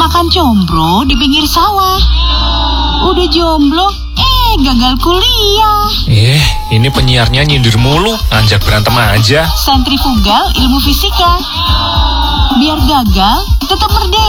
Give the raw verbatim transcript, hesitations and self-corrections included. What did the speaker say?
makan combro di pinggir sawah. Udah jomblo, eh gagal kuliah. Eh, ini penyiarnya nyindir mulu, ngajak berantem aja. Sentrifugal ilmu fisika. Biar gagal, tetap merdeka.